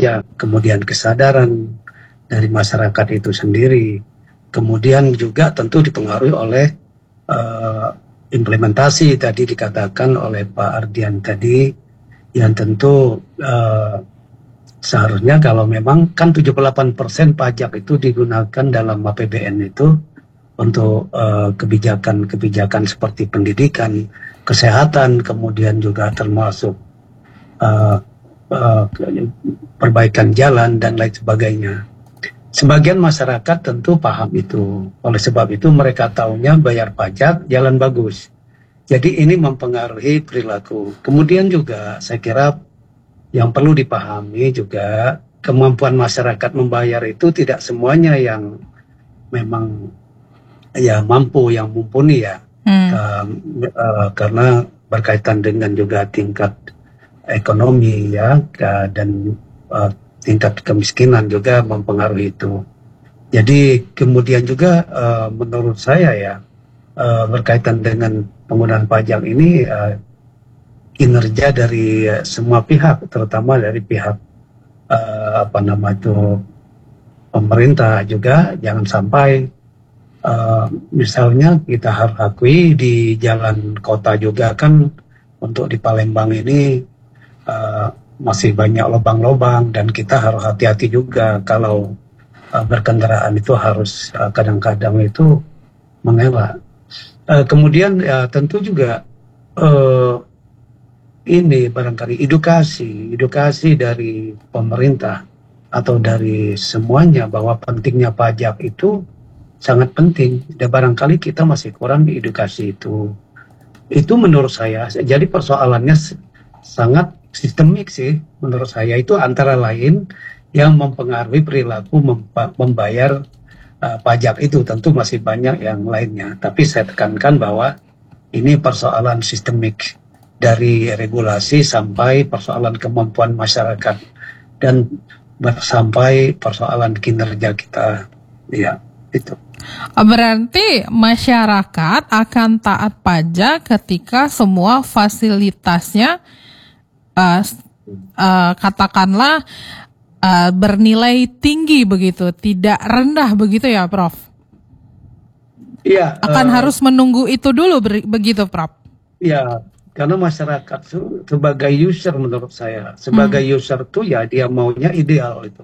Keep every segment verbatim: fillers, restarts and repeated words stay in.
pajak, kemudian kesadaran dari masyarakat itu sendiri, kemudian juga tentu dipengaruhi oleh uh, implementasi tadi dikatakan oleh Pak Ardian tadi, yang tentu uh, seharusnya kalau memang kan tujuh puluh delapan persen pajak itu digunakan dalam A P B N itu untuk uh, kebijakan-kebijakan seperti pendidikan, kesehatan, kemudian juga termasuk uh, uh, perbaikan jalan dan lain sebagainya. Sebagian masyarakat tentu paham itu. Oleh sebab itu mereka tahunya bayar pajak, jalan bagus. Jadi ini mempengaruhi perilaku. Kemudian juga saya kira yang perlu dipahami juga kemampuan masyarakat membayar itu tidak semuanya yang memang ya mampu, yang mumpuni ya. Hmm. Uh, uh, karena berkaitan dengan juga tingkat ekonomi ya uh, dan uh, tingkat kemiskinan juga mempengaruhi itu. Jadi kemudian juga uh, menurut saya ya uh, berkaitan dengan penggunaan pajak ini uh, kinerja dari uh, semua pihak, terutama dari pihak uh, apa nama itu pemerintah juga, jangan sampai uh, misalnya kita harus akui di jalan kota juga kan untuk di Palembang ini uh, masih banyak lubang-lubang dan kita harus hati-hati juga kalau uh, berkendaraan itu harus uh, kadang-kadang itu mengelak. Uh, kemudian uh, tentu juga uh, ini barangkali edukasi, edukasi dari pemerintah atau dari semuanya bahwa pentingnya pajak itu sangat penting. Dan barangkali kita masih kurang di edukasi itu. Itu menurut saya. Jadi persoalannya sangat sistemik sih menurut saya, itu antara lain yang mempengaruhi perilaku membayar uh, pajak itu. Tentu masih banyak yang lainnya, tapi saya tekankan bahwa ini persoalan sistemik dari regulasi sampai persoalan kemampuan masyarakat dan sampai persoalan kinerja kita. Ya, itu. Berarti masyarakat akan taat pajak ketika semua fasilitasnya Uh, uh, katakanlah uh, bernilai tinggi begitu, tidak rendah begitu ya, Prof? Iya. Akan uh, harus menunggu itu dulu ber- begitu, Prof? Iya, karena masyarakat itu sebagai user menurut saya, sebagai hmm. user tuh ya dia maunya ideal itu.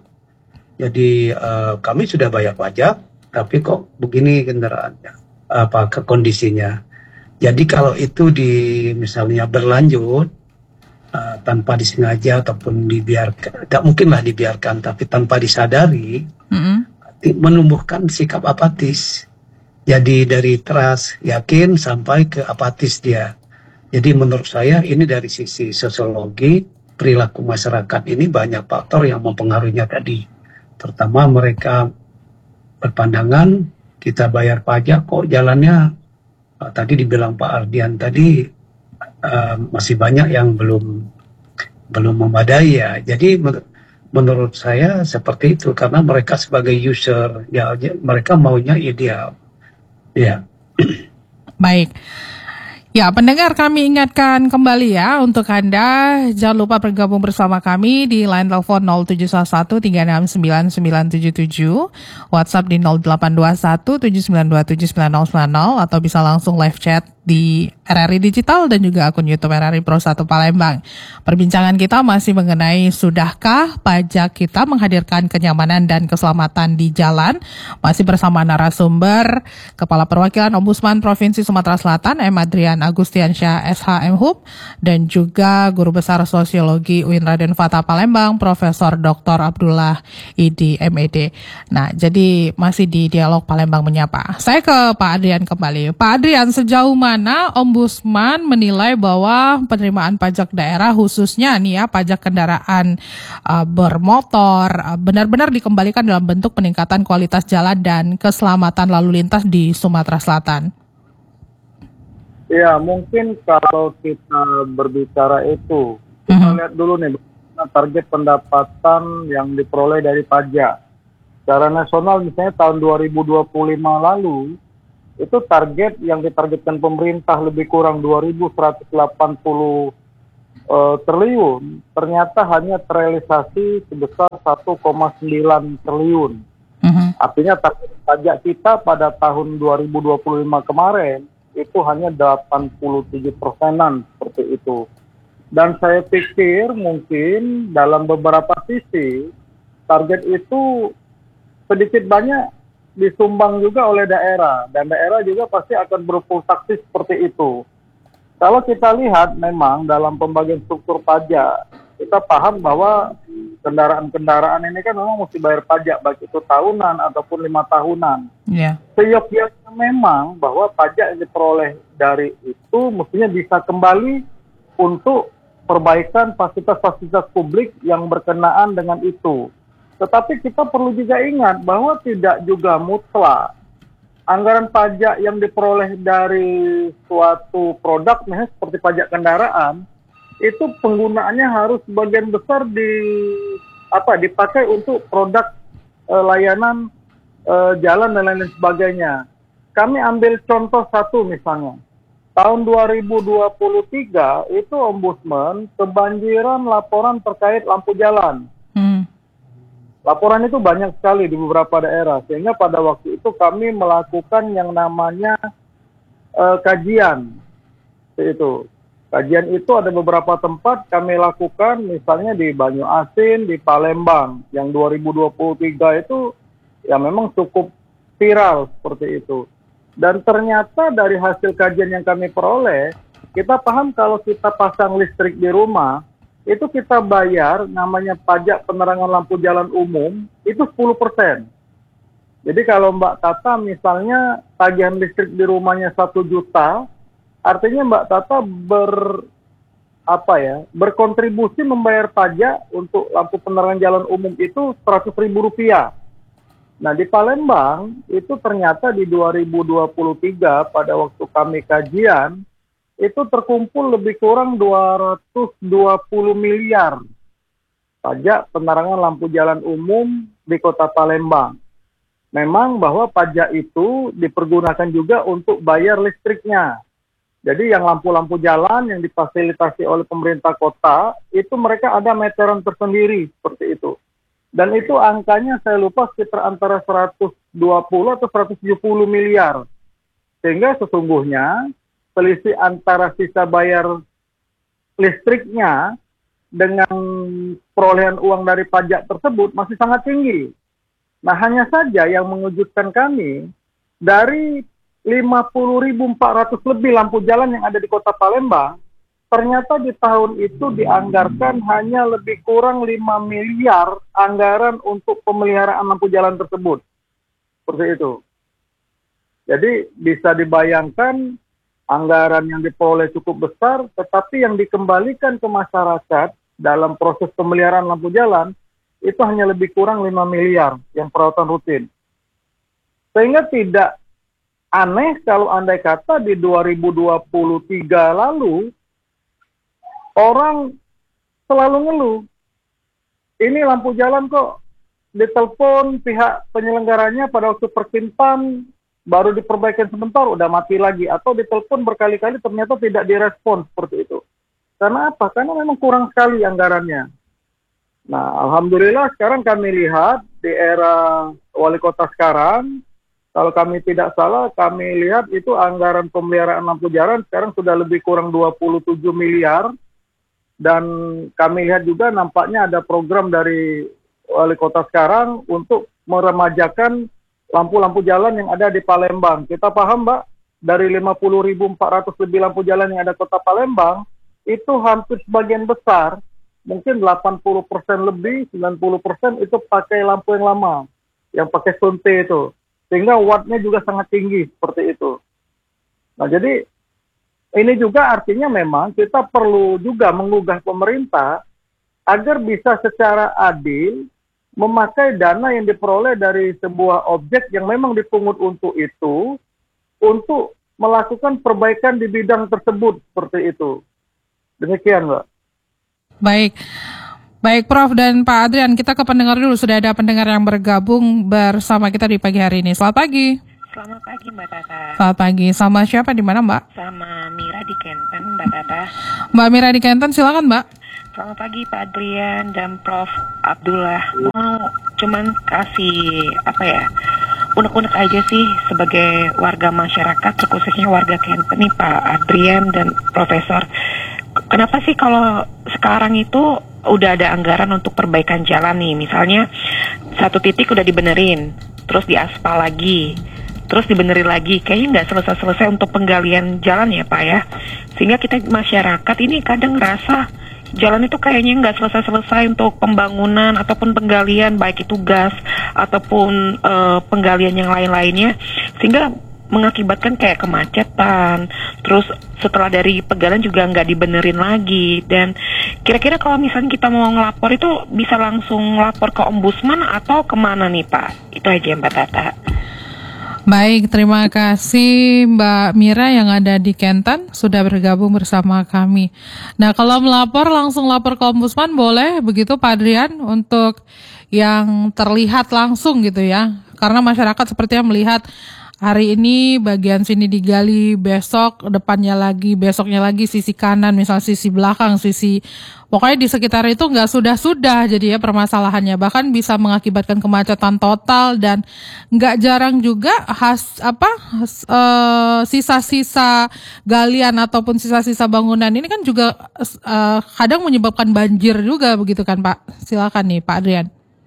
Jadi uh, kami sudah bayar pajak, tapi kok begini kendaraannya, apa ke kondisinya. Jadi kalau itu di misalnya berlanjut, Uh, tanpa disengaja ataupun dibiarkan, tidak mungkinlah dibiarkan, tapi tanpa disadari, mm-hmm. menumbuhkan sikap apatis. Jadi dari trust, yakin, sampai ke apatis dia. Jadi menurut saya ini dari sisi sosiologi, perilaku masyarakat ini banyak faktor yang mempengaruhinya tadi. Terutama mereka berpandangan, kita bayar pajak kok jalannya, uh, tadi dibilang Pak Ardian tadi, Uh, masih banyak yang belum belum memadai ya. Jadi men- menurut saya seperti itu karena mereka sebagai user ya mereka maunya ideal. Ya. Baik. Ya, pendengar, kami ingatkan kembali ya untuk Anda, jangan lupa bergabung bersama kami di line telepon nol tujuh satu tiga enam sembilan sembilan tujuh tujuh, WhatsApp di nol delapan dua satu tujuh sembilan dua tujuh sembilan nol sembilan nol, atau bisa langsung live chat di R R I Digital dan juga akun YouTube R R I Pro satu Palembang. Perbincangan kita masih mengenai sudahkah pajak kita menghadirkan kenyamanan dan keselamatan di jalan. Masih bersama narasumber Kepala Perwakilan Ombudsman Provinsi Sumatera Selatan M. Adrian Agustiansyah S H M Hub dan juga Guru Besar Sosiologi U I N Raden Fatah Palembang Profesor Doktor Abdullah Idi M Ed. Nah, jadi masih di Dialog Palembang Menyapa. Saya ke Pak Adrian kembali. Pak Adrian, sejauh mana Ombudsman menilai bahwa penerimaan pajak daerah khususnya nih ya pajak kendaraan uh, bermotor uh, benar-benar dikembalikan dalam bentuk peningkatan kualitas jalan dan keselamatan lalu lintas di Sumatera Selatan? Ya, mungkin kalau kita berbicara itu, kita uh-huh. lihat dulu nih target pendapatan yang diperoleh dari pajak. Secara nasional misalnya tahun dua ribu dua puluh lima lalu, itu target yang ditargetkan pemerintah lebih kurang dua ribu seratus delapan puluh uh, triliun, ternyata hanya terrealisasi sebesar satu koma sembilan triliun. Uh-huh. Artinya target pajak kita pada tahun dua ribu dua puluh lima kemarin itu hanya delapan puluh tujuh persenan seperti itu. Dan saya pikir mungkin dalam beberapa sisi target itu sedikit banyak disumbang juga oleh daerah, dan daerah juga pasti akan berpultaksi seperti itu. Kalau kita lihat memang dalam pembagian struktur pajak, kita paham bahwa kendaraan-kendaraan ini kan memang mesti bayar pajak, baik itu tahunan ataupun lima tahunan. Yeah. Seyogyanya memang bahwa pajak yang diperoleh dari itu mestinya bisa kembali untuk perbaikan fasilitas-fasilitas publik yang berkenaan dengan itu. Tetapi kita perlu juga ingat bahwa tidak juga mutlak anggaran pajak yang diperoleh dari suatu produk, misalnya seperti pajak kendaraan, itu penggunaannya harus sebagian besar di apa dipakai untuk produk e, layanan e, jalan dan lain-lain sebagainya. Kami ambil contoh satu misalnya. Tahun dua ribu dua puluh tiga itu Ombudsman kebanjiran laporan terkait lampu jalan. Hmm. Laporan itu banyak sekali di beberapa daerah, sehingga pada waktu itu kami melakukan yang namanya uh, kajian. Itu kajian itu ada beberapa tempat kami lakukan, misalnya di Banyuasin, di Palembang, yang dua ribu dua puluh tiga itu ya memang cukup viral seperti itu. Dan ternyata dari hasil kajian yang kami peroleh, kita paham kalau kita pasang listrik di rumah, itu kita bayar namanya pajak penerangan lampu jalan umum itu sepuluh persen. Jadi kalau Mbak Tata misalnya tagihan listrik di rumahnya satu juta, artinya Mbak Tata ber apa ya berkontribusi membayar pajak untuk lampu penerangan jalan umum itu seratus ribu rupiah. Nah di Palembang itu ternyata di dua ribu dua puluh tiga pada waktu kami kajian itu terkumpul lebih kurang dua ratus dua puluh miliar pajak penerangan lampu jalan umum di Kota Palembang. Memang bahwa pajak itu dipergunakan juga untuk bayar listriknya. Jadi yang lampu-lampu jalan yang difasilitasi oleh pemerintah kota, itu mereka ada meteran tersendiri seperti itu. Dan itu angkanya saya lupa sekitar antara seratus dua puluh atau seratus tujuh puluh miliar. Sehingga sesungguhnya selisih antara sisa bayar listriknya dengan perolehan uang dari pajak tersebut masih sangat tinggi. Nah, hanya saja yang mengejutkan kami, dari lima puluh ribu empat ratus lebih lampu jalan yang ada di Kota Palembang, ternyata di tahun itu dianggarkan hanya lebih kurang lima miliar anggaran untuk pemeliharaan lampu jalan tersebut. Seperti itu. Jadi bisa dibayangkan anggaran yang diperoleh cukup besar, tetapi yang dikembalikan ke masyarakat dalam proses pemeliharaan lampu jalan, itu hanya lebih kurang lima miliar yang perawatan rutin. Sehingga tidak aneh kalau andai kata di dua ribu dua puluh tiga lalu, orang selalu ngeluh, ini lampu jalan kok ditelepon pihak penyelenggaranya pada waktu perkintan, baru diperbaikan sebentar, udah mati lagi. Atau ditelepon berkali-kali ternyata tidak direspon seperti itu. Karena apa? Karena memang kurang sekali anggarannya. Nah, alhamdulillah sekarang kami lihat di era wali kota sekarang, kalau kami tidak salah, kami lihat itu anggaran pemeliharaan lampu jalan sekarang sudah lebih kurang dua puluh tujuh miliar. Dan kami lihat juga nampaknya ada program dari wali kota sekarang untuk meremajakan lampu-lampu jalan yang ada di Palembang. Kita paham, Mbak, dari lima puluh ribu empat ratus lebih lampu jalan yang ada Kota Palembang, itu hampir sebagian besar, mungkin delapan puluh persen lebih, sembilan puluh persen itu pakai lampu yang lama, yang pakai sunte itu. Sehingga wattnya juga sangat tinggi, seperti itu. Nah, jadi ini juga artinya memang kita perlu juga mengugah pemerintah agar bisa secara adil memakai dana yang diperoleh dari sebuah objek yang memang dipungut untuk itu, untuk melakukan perbaikan di bidang tersebut, seperti itu. Demikian, Mbak. Baik. Baik, Prof dan Pak Adrian, kita ke pendengar dulu. Sudah ada pendengar yang bergabung bersama kita di pagi hari ini. Selamat pagi. Selamat pagi, Mbak Tata. Selamat pagi. Sama siapa, di mana, Mbak? Sama Mira di Kempen, Mbak. Mbak Tata. Mbak Mira di Kenten, silakan Mbak. Selamat pagi Pak Adrian dan Prof Abdullah. Mau cuman kasih apa ya, unek-unek aja sih sebagai warga masyarakat, khususnya warga Kenten nih Pak Adrian dan Profesor. Kenapa sih kalau sekarang itu udah ada anggaran untuk perbaikan jalan nih, misalnya satu titik udah dibenerin, terus diaspal lagi, terus dibenerin lagi, kayaknya nggak selesai-selesai untuk penggalian jalan ya Pak ya, sehingga kita masyarakat ini kadang ngerasa jalan itu kayaknya nggak selesai-selesai untuk pembangunan ataupun penggalian, baik itu gas ataupun uh, penggalian yang lain-lainnya, sehingga mengakibatkan kayak kemacetan. Terus setelah dari penggalian juga nggak dibenerin lagi. Dan kira-kira kalau misalnya kita mau ngelapor itu bisa langsung lapor ke ombudsman atau kemana nih Pak? Itu aja Mbak Tata. Baik, terima kasih Mbak Mira yang ada di Kenten sudah bergabung bersama kami. Nah, kalau melapor langsung lapor ke ombudsman boleh begitu Pak Adrian, untuk yang terlihat langsung gitu ya. Karena masyarakat sepertinya melihat hari ini bagian sini digali, besok depannya lagi, besoknya lagi sisi kanan, misal sisi belakang, sisi pokoknya di sekitar itu nggak sudah-sudah jadi ya permasalahannya, bahkan bisa mengakibatkan kemacetan total. Dan nggak jarang juga has apa has, uh, sisa-sisa galian ataupun sisa-sisa bangunan ini kan juga uh, kadang menyebabkan banjir juga begitu kan Pak. Silakan nih Pak Adrian.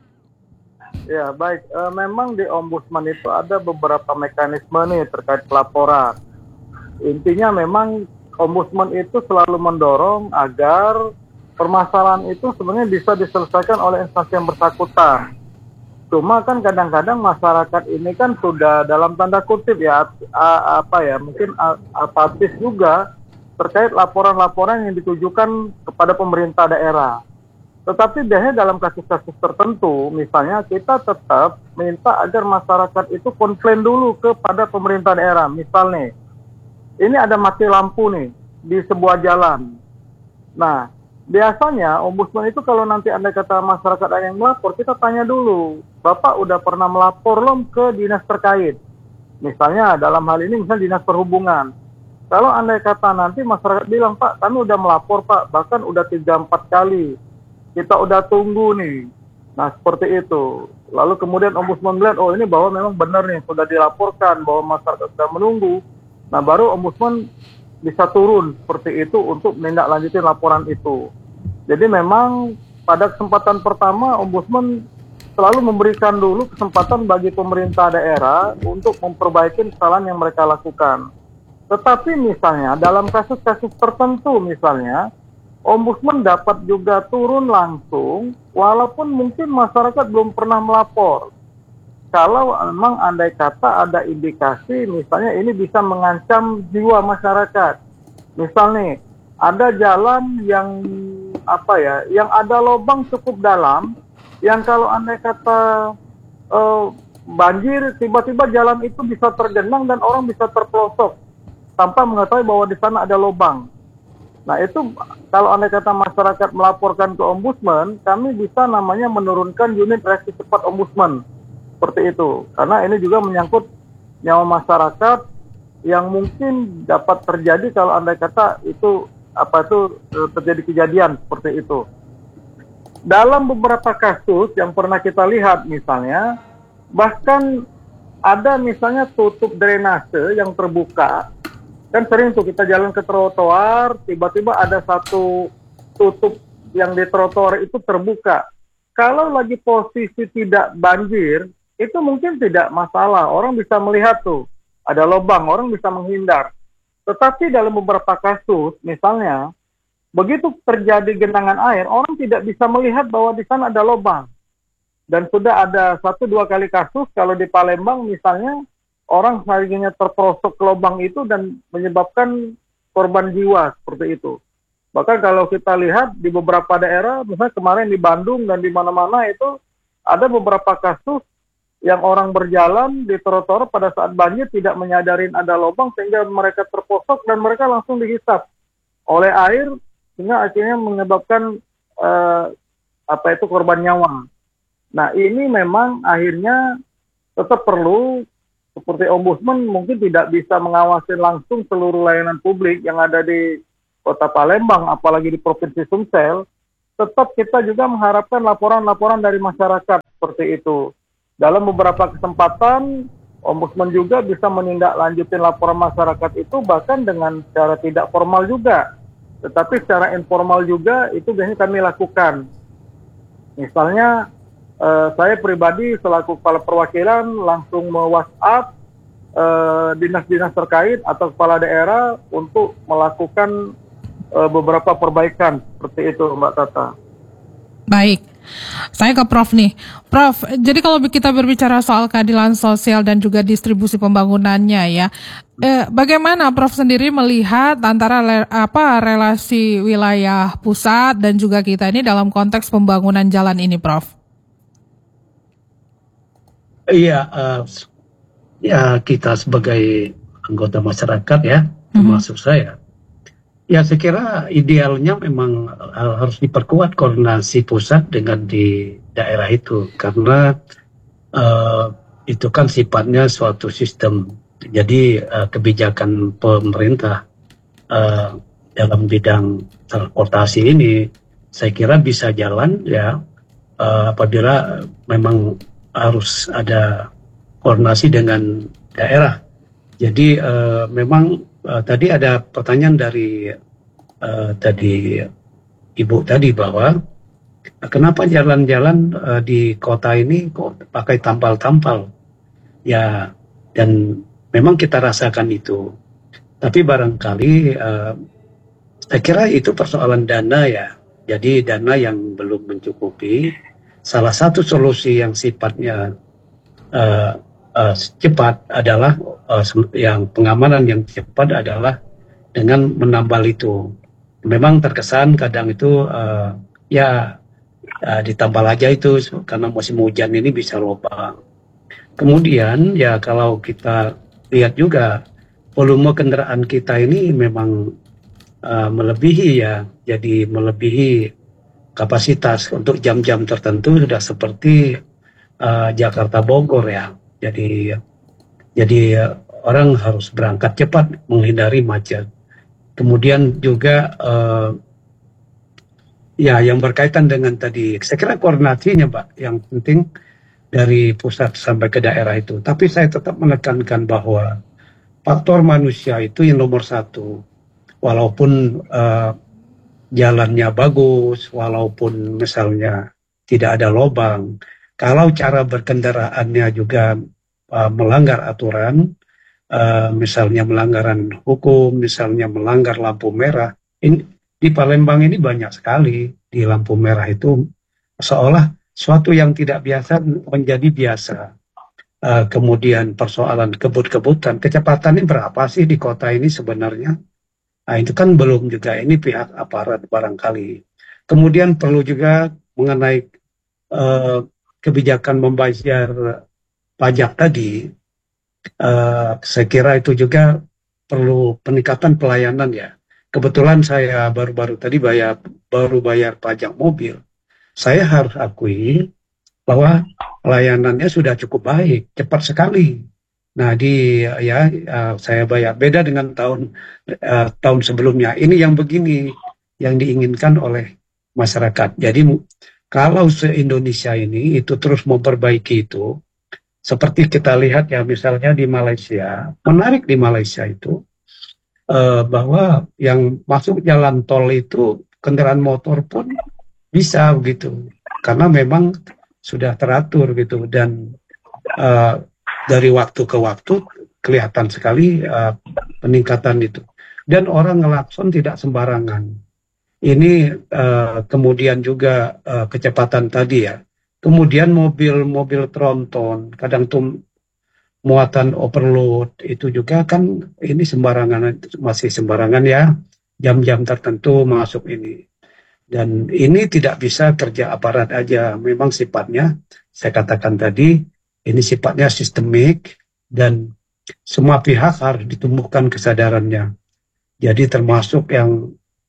Ya baik, e, memang di ombudsman itu ada beberapa mekanisme nih terkait pelaporan. Intinya memang ombudsman itu selalu mendorong agar permasalahan itu sebenarnya bisa diselesaikan oleh instansi yang bersangkutan. Cuma kan kadang-kadang masyarakat ini kan sudah dalam tanda kutip ya, a, apa ya, mungkin a, apatis juga terkait laporan-laporan yang ditujukan kepada pemerintah daerah. Tetapi biasanya dalam kasus-kasus tertentu, misalnya kita tetap minta agar masyarakat itu komplain dulu kepada pemerintah daerah. Misal nih, ini ada mati lampu nih di sebuah jalan. Nah, biasanya ombudsman itu kalau nanti andai kata masyarakat ada yang melapor, kita tanya dulu, Bapak udah pernah melapor belum ke dinas terkait? Misalnya dalam hal ini misalnya dinas perhubungan. Kalau andai kata nanti masyarakat bilang, Pak, kami udah melapor Pak, bahkan udah tiga empat kali. Kita udah tunggu nih. Nah, seperti itu. Lalu kemudian ombudsman melihat, oh ini bahwa memang benar nih, sudah dilaporkan bahwa masyarakat sudah menunggu. Nah, baru ombudsman bisa turun seperti itu untuk menindaklanjuti laporan itu. Jadi memang pada kesempatan pertama, ombudsman selalu memberikan dulu kesempatan bagi pemerintah daerah untuk memperbaiki kesalahan yang mereka lakukan. Tetapi misalnya, dalam kasus-kasus tertentu misalnya, ombudsman dapat juga turun langsung, walaupun mungkin masyarakat belum pernah melapor. Kalau memang andai kata ada indikasi, misalnya ini bisa mengancam jiwa masyarakat. Misal nih, ada jalan yang apa ya, yang ada lubang cukup dalam, yang kalau andai kata uh, banjir, tiba-tiba jalan itu bisa tergenang dan orang bisa terpelosok tanpa mengetahui bahwa di sana ada lubang. Nah itu kalau andai kata masyarakat melaporkan ke ombudsman, kami bisa namanya menurunkan unit reaksi cepat ombudsman. Seperti itu. Karena ini juga menyangkut nyawa masyarakat yang mungkin dapat terjadi kalau andai kata itu apa itu terjadi kejadian seperti itu. Dalam beberapa kasus yang pernah kita lihat misalnya, bahkan ada misalnya tutup drainase yang terbuka. Kan sering tuh kita jalan ke trotoar, tiba-tiba ada satu tutup yang di trotoar itu terbuka. Kalau lagi posisi tidak banjir, itu mungkin tidak masalah. Orang bisa melihat tuh, ada lubang, orang bisa menghindar. Tetapi dalam beberapa kasus, misalnya, begitu terjadi genangan air, orang tidak bisa melihat bahwa di sana ada lubang. Dan sudah ada satu dua kali kasus, kalau di Palembang misalnya, orang akhirnya terperosok ke lubang itu dan menyebabkan korban jiwa seperti itu. Bahkan kalau kita lihat di beberapa daerah, misalnya kemarin di Bandung dan di mana-mana itu ada beberapa kasus yang orang berjalan di trotoar pada saat banjir tidak menyadarin ada lubang sehingga mereka terperosok dan mereka langsung dihisap oleh air sehingga akhirnya menyebabkan uh, apa itu korban nyawa. Nah ini memang akhirnya tetap perlu seperti ombudsman mungkin tidak bisa mengawasi langsung seluruh layanan publik yang ada di Kota Palembang, apalagi di Provinsi Sumsel, tetap kita juga mengharapkan laporan-laporan dari masyarakat seperti itu. Dalam beberapa kesempatan, Ombudsman juga bisa menindaklanjuti laporan masyarakat itu bahkan dengan secara tidak formal juga. Tetapi secara informal juga itu biasanya kami lakukan. Misalnya, eh, saya pribadi selaku kepala perwakilan langsung me-WhatsApp eh, dinas-dinas terkait atau kepala daerah untuk melakukan eh, beberapa perbaikan. Seperti itu, Mbak Tata. Baik. Saya ke Prof nih. Prof, jadi kalau kita berbicara soal keadilan sosial dan juga distribusi pembangunannya ya, eh, bagaimana Prof sendiri melihat antara le, apa relasi wilayah pusat dan juga kita ini dalam konteks pembangunan jalan ini, Prof? Iya, uh, ya kita sebagai anggota masyarakat ya, termasuk mm-hmm. saya. Ya saya kira idealnya memang harus diperkuat koordinasi pusat dengan di daerah itu, karena uh, itu kan sifatnya suatu sistem. Jadi uh, kebijakan pemerintah uh, dalam bidang transportasi ini saya kira bisa jalan ya uh, apabila memang harus ada koordinasi dengan daerah. Jadi uh, memang Uh, tadi ada pertanyaan dari uh, tadi Ibu tadi bahwa uh, kenapa jalan-jalan uh, di kota ini kok pakai tampal-tampal? Ya, dan memang kita rasakan itu. Tapi barangkali uh, saya kira itu persoalan dana ya. Jadi dana yang belum mencukupi. Salah satu solusi yang sifatnya uh, Uh, cepat adalah uh, yang pengamanan yang cepat adalah dengan menambal itu. Memang terkesan kadang itu uh, ya uh, ditambal aja itu karena musim hujan ini bisa lubang. Kemudian ya kalau kita lihat juga volume kendaraan kita ini memang uh, melebihi ya, jadi melebihi kapasitas untuk jam-jam tertentu sudah seperti uh, Jakarta Bogor ya. Jadi, jadi orang harus berangkat cepat menghindari macet. Kemudian juga uh, ya yang berkaitan dengan tadi, saya kira koordinasinya Pak, yang penting dari pusat sampai ke daerah itu. Tapi saya tetap menekankan bahwa faktor manusia itu yang nomor satu. Walaupun uh, jalannya bagus, walaupun misalnya tidak ada lubang, kalau cara berkendaraannya juga uh, melanggar aturan, uh, misalnya melanggaran hukum, misalnya melanggar lampu merah, ini, di Palembang ini banyak sekali di lampu merah itu seolah suatu yang tidak biasa menjadi biasa. Uh, kemudian persoalan kebut-kebutan, kecepatannya berapa sih di kota ini sebenarnya? Nah itu kan belum juga, ini pihak aparat barangkali. Kemudian perlu juga mengenai uh, kebijakan membayar pajak tadi, uh, saya kira itu juga perlu peningkatan pelayanan ya. Kebetulan saya baru-baru tadi bayar, baru bayar pajak mobil. Saya harus akui bahwa pelayanannya sudah cukup baik, cepat sekali. Nah di ya uh, saya bayar beda dengan tahun uh, tahun sebelumnya. Ini yang begini yang diinginkan oleh masyarakat. Jadi kalau se-Indonesia ini itu terus memperbaiki itu, seperti kita lihat ya misalnya di Malaysia, menarik di Malaysia itu, eh, bahwa yang masuk jalan tol itu kendaraan motor pun bisa begitu, karena memang sudah teratur gitu, dan eh, dari waktu ke waktu kelihatan sekali eh, peningkatan itu. Dan orang ngelakson tidak sembarangan. Ini uh, kemudian juga uh, kecepatan tadi ya. Kemudian mobil-mobil tronton, kadang tuh muatan overload, itu juga kan ini sembarangan, masih sembarangan ya. Jam-jam tertentu masuk ini. Dan ini tidak bisa kerja aparat aja. Memang sifatnya, saya katakan tadi, ini sifatnya sistemik dan semua pihak harus ditumbuhkan kesadarannya. Jadi termasuk yang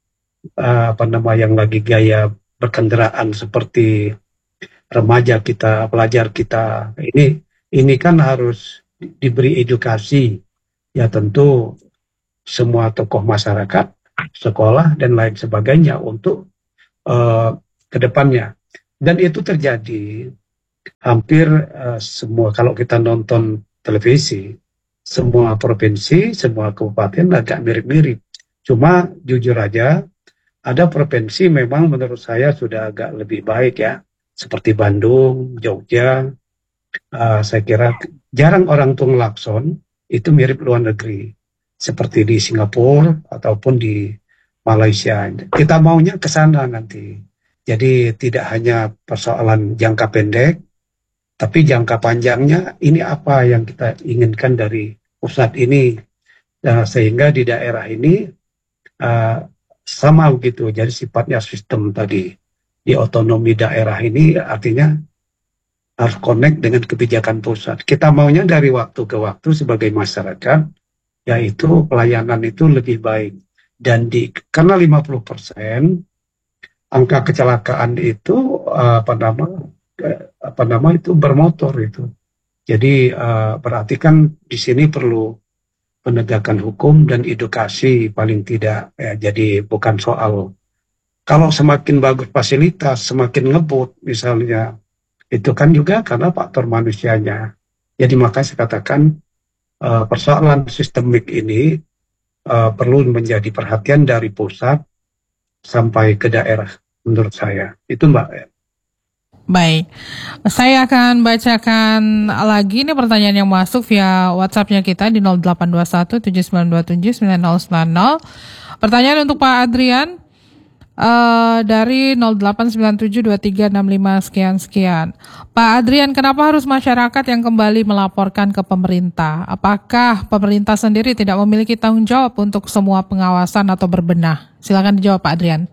Uh, apa nama yang lagi gaya berkendaraan seperti remaja kita, pelajar kita, ini ini kan harus diberi edukasi ya. Tentu semua tokoh masyarakat sekolah dan lain sebagainya untuk uh, ke depannya. Dan itu terjadi hampir uh, semua, kalau kita nonton televisi, semua provinsi, semua kabupaten agak mirip-mirip. Cuma jujur aja, ada provinsi memang menurut saya sudah agak lebih baik ya, seperti Bandung, Jogja. Uh, saya kira jarang orang tuh ngelakson, itu mirip luar negeri, seperti di Singapura ataupun di Malaysia. Kita maunya ke sana nanti. Jadi tidak hanya persoalan jangka pendek, tapi jangka panjangnya ini apa yang kita inginkan dari pusat ini. Nah, sehingga di daerah ini uh, sama begitu, jadi sifatnya sistem tadi. Di otonomi daerah ini artinya harus connect dengan kebijakan pusat. Kita maunya dari waktu ke waktu sebagai masyarakat, yaitu pelayanan itu lebih baik. Dan di, karena lima puluh persen angka kecelakaan itu uh, apa nama apa nama itu bermotor itu. Jadi uh, berarti kan di sini perlu penegakan hukum dan edukasi paling tidak ya. Jadi bukan soal kalau semakin bagus fasilitas, semakin ngebut misalnya, itu kan juga karena faktor manusianya. Jadi makanya saya katakan uh, persoalan sistemik ini uh, perlu menjadi perhatian dari pusat sampai ke daerah menurut saya. Itu Mbak. Baik, saya akan bacakan lagi ini pertanyaan yang masuk via WhatsApp-nya kita di nol delapan dua satu tujuh sembilan dua tujuh sembilan nol sembilan nol. Pertanyaan untuk Pak Adrian uh, dari nol delapan sembilan tujuh dua tiga enam lima sekian-sekian. Pak Adrian, kenapa harus masyarakat yang kembali melaporkan ke pemerintah? Apakah pemerintah sendiri tidak memiliki tanggung jawab untuk semua pengawasan atau berbenah? Silakan dijawab Pak Adrian.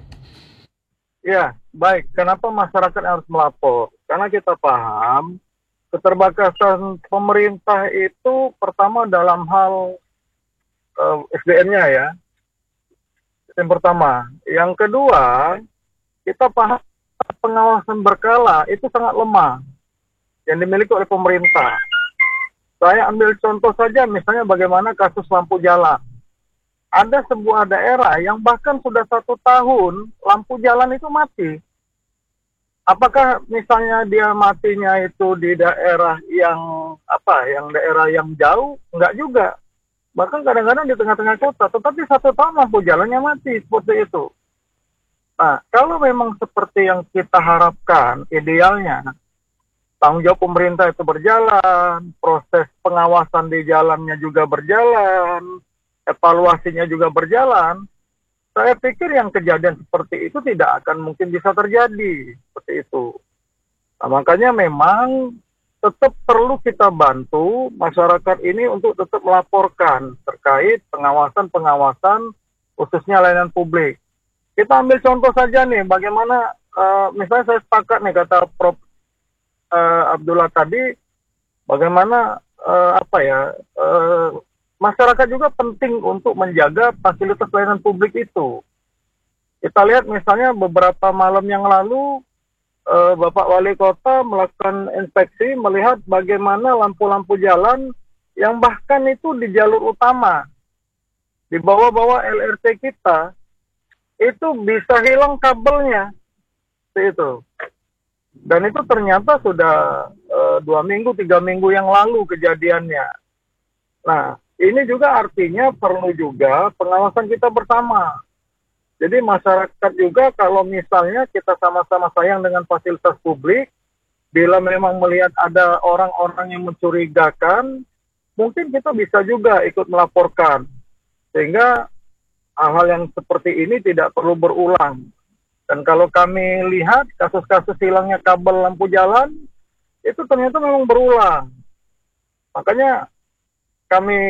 Ya, baik. Kenapa masyarakat harus melapor? Karena kita paham keterbatasan pemerintah itu pertama dalam hal uh, S D M-nya ya. Yang pertama. Yang kedua, kita paham pengawasan berkala itu sangat lemah yang dimiliki oleh pemerintah. Saya ambil contoh saja misalnya bagaimana kasus lampu jalan. Ada sebuah daerah yang bahkan sudah satu tahun lampu jalan itu mati. Apakah misalnya dia matinya itu di daerah yang apa, yang daerah yang jauh? Enggak juga. Bahkan kadang-kadang di tengah-tengah kota. Tetapi satu tahun lampu jalannya mati seperti itu. Nah, kalau memang seperti yang kita harapkan, idealnya tanggung jawab pemerintah itu berjalan, proses pengawasan di jalannya juga berjalan, evaluasinya juga berjalan, saya pikir yang kejadian seperti itu tidak akan mungkin bisa terjadi seperti itu. Nah, makanya memang tetap perlu kita bantu masyarakat ini untuk tetap melaporkan terkait pengawasan-pengawasan khususnya layanan publik. Kita ambil contoh saja nih, bagaimana uh, misalnya saya sepakat nih kata Prof uh, Abdullah tadi, bagaimana uh, apa ya uh, masyarakat juga penting untuk menjaga fasilitas layanan publik itu. Kita lihat misalnya beberapa malam yang lalu, eh, Bapak Wali Kota melakukan inspeksi melihat bagaimana lampu-lampu jalan yang bahkan itu di jalur utama, di bawah-bawah L R T kita, itu bisa hilang kabelnya. Itu. Dan itu ternyata sudah eh, dua minggu, tiga minggu yang lalu kejadiannya. Nah, ini juga artinya perlu juga pengawasan kita bersama. Jadi masyarakat juga kalau misalnya kita sama-sama sayang dengan fasilitas publik, bila memang melihat ada orang-orang yang mencurigakan, mungkin kita bisa juga ikut melaporkan. Sehingga hal-hal yang seperti ini tidak perlu berulang. Dan kalau kami lihat kasus-kasus hilangnya kabel lampu jalan, itu ternyata memang berulang. Makanya kami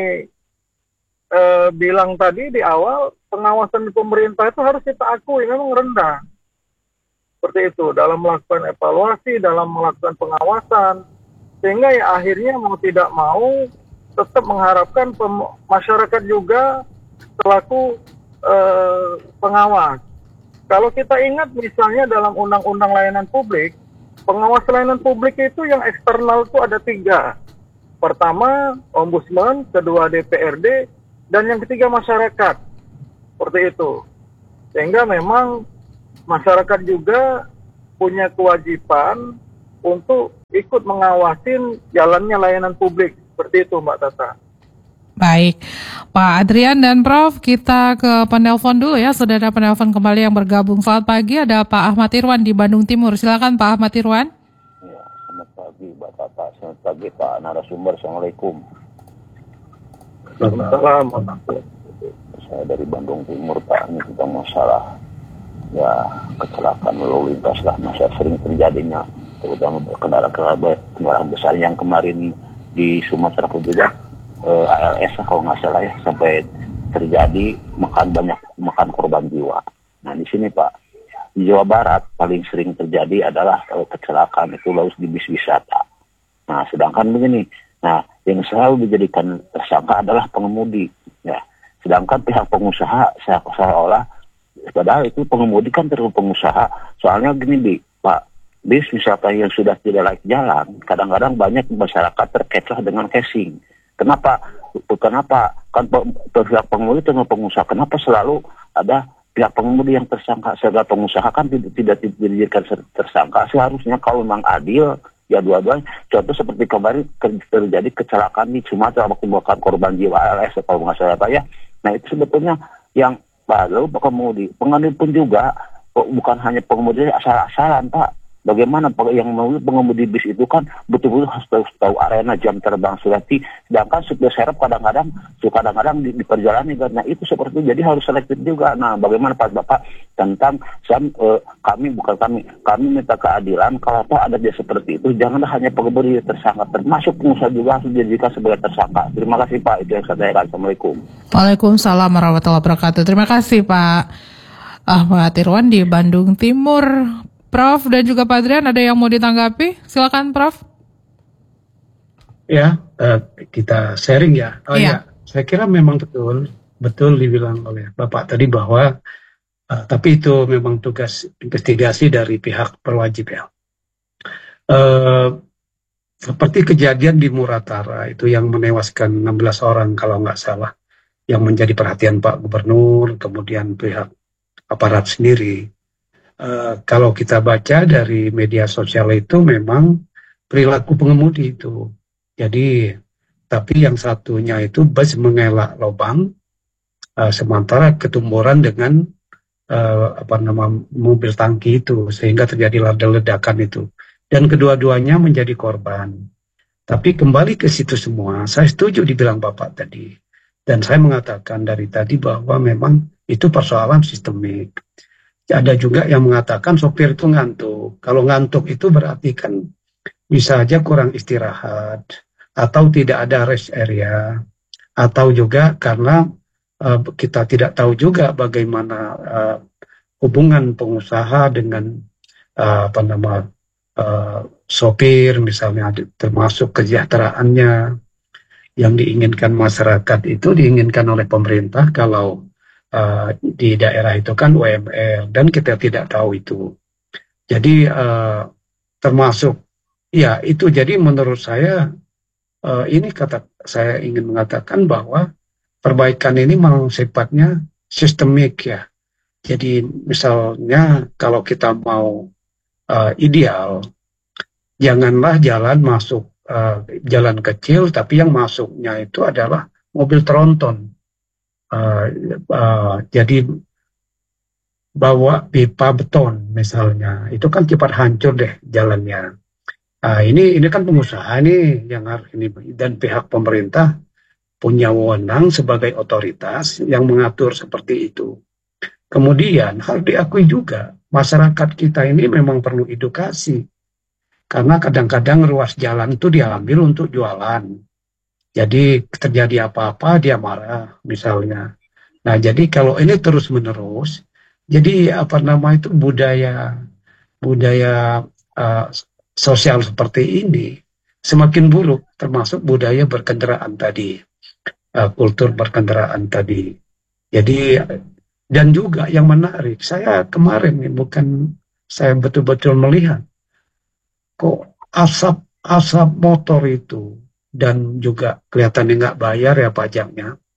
eh, bilang tadi di awal, pengawasan di pemerintah itu harus kita akui memang rendah. Seperti itu, dalam melakukan evaluasi, dalam melakukan pengawasan. Sehingga ya akhirnya mau tidak mau, tetap mengharapkan masyarakat juga selaku eh, pengawas. Kalau kita ingat misalnya dalam Undang-Undang Layanan Publik, pengawas layanan publik itu yang eksternal itu ada tiga. Pertama, Ombudsman, kedua D P R D, dan yang ketiga masyarakat. seperti itu. Sehingga memang masyarakat juga punya kewajiban untuk ikut mengawasin jalannya layanan publik. Seperti itu Mbak Tata. Baik, Pak Adrian dan Prof, kita ke penelpon dulu ya. Sudah ada penelpon kembali yang bergabung. Selamat pagi, ada Pak Ahmad Irwan di Bandung Timur. Silakan Pak Ahmad Irwan. Ya, selamat pagi Mbak Tata, selamat pagi Pak narasumber. Assalamualaikum. Selamat. Saya dari Bandung Timur Pak, ini tentang masalah ya kecelakaan lalu lintas lah, masih sering terjadinya, terutama kendaraan-kendaraan kendaraan besar yang kemarin di Sumatera juga eh, A L S kalau nggak salah ya, sampai terjadi makan banyak makan korban jiwa. Nah di sini Pak, di Jawa Barat paling sering terjadi adalah eh, kecelakaan itu lalu di bis wisata. Nah sedangkan begini, nah yang selalu dijadikan tersangka adalah pengemudi, ya. Sedangkan pihak pengusaha seolah-olah padahal itu pengemudi kan terus pengusaha. Soalnya gini Bi, Pak, bis wisata yang sudah tidak layak jalan, kadang-kadang banyak masyarakat terkecoh dengan casing. Kenapa? Kenapa? Kan pihak pengemudi dengan pengusaha. Kenapa selalu ada pihak pengemudi yang tersangka? Segala pengusaha kan tidak tidak dijadikan tersangka. Seharusnya kalau memang adil, ya dua-duanya. Contoh seperti kemarin terjadi kecelakaan di Sumatera waktu memakan korban jiwa A L S kalau nggak salah Pak ya. Nah itu sebetulnya yang lalu pengemudi, pengemudi pun juga bukan hanya pengemudi asal-asalan Pak. Bagaimana yang pengemudi bis itu kan betul-betul harus tahu, tahu arena jam terbang Surati. Sedangkan supir serep kadang-kadang kadang-kadang di, di perjalanan karena itu seperti itu, jadi harus selektif juga. Nah, bagaimana Pak Bapak tentang sam, eh, kami bukan kami kami minta keadilan kalau toh ada dia seperti itu, janganlah hanya pengemudi tersangka, termasuk pengusaha juga harus dijadikan sebagai tersangka. Terima kasih Pak, itu yang saya tanyakan. Assalamualaikum. Waalaikumsalam warahmatullahi wabarakatuh. Terima kasih Pak Ahmad Irwan di Bandung Timur. Prof dan juga Pak Adrian, ada yang mau ditanggapi? Silakan Prof. Ya, uh, kita sharing ya. Oh iya. ya, saya kira memang betul, betul dibilang oleh Bapak tadi bahwa, uh, tapi itu memang tugas investigasi dari pihak berwajib ya. Uh, seperti kejadian di Muratara itu yang menewaskan enam belas orang kalau nggak salah, yang menjadi perhatian Pak Gubernur, kemudian pihak aparat sendiri. Uh, kalau kita baca dari media sosial itu memang perilaku pengemudi itu. Jadi, tapi yang satunya itu bus mengelak lubang, uh, sementara ketumburan dengan uh, apa nama mobil tangki itu, sehingga terjadi ledakan itu. Dan kedua-duanya menjadi korban. Tapi kembali ke situ semua, saya setuju dibilang Bapak tadi. Dan saya mengatakan dari tadi bahwa memang itu persoalan sistemik. Ada juga yang mengatakan sopir itu ngantuk. Kalau ngantuk itu berarti kan bisa aja kurang istirahat, atau tidak ada rest area, atau juga karena uh, kita tidak tahu juga bagaimana uh, hubungan pengusaha dengan uh, apa nama uh, sopir, misalnya termasuk kesejahteraannya yang diinginkan masyarakat itu diinginkan oleh pemerintah kalau Uh, di daerah itu kan U M R dan kita tidak tahu itu. Jadi uh, termasuk ya itu. Jadi menurut saya uh, ini kata saya ingin mengatakan bahwa perbaikan ini memang sifatnya sistemik ya. Jadi misalnya kalau kita mau uh, ideal, janganlah jalan masuk uh, jalan kecil tapi yang masuknya itu adalah mobil tronton. Uh, uh, jadi bawa pipa beton misalnya, itu kan cepat hancur deh jalannya. Uh, ini ini kan pengusaha nih yang harus ini, dan pihak pemerintah punya wewenang sebagai otoritas yang mengatur seperti itu. Kemudian harus diakui juga masyarakat kita ini memang perlu edukasi, karena kadang-kadang ruas jalan itu diambil untuk jualan. Jadi terjadi apa-apa dia marah misalnya. Nah jadi kalau ini terus-menerus, jadi apa nama itu budaya budaya uh, sosial seperti ini semakin buruk, termasuk budaya berkendaraan tadi, uh, kultur berkendaraan tadi. Jadi dan juga yang menarik, saya kemarin nih bukan saya betul-betul melihat kok asap asap motor itu. Dan juga kelihatannya nggak bayar ya pajaknya,